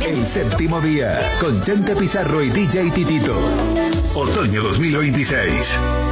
El séptimo día, con Chente Pizarro y DJ Titito. Otoño 2026.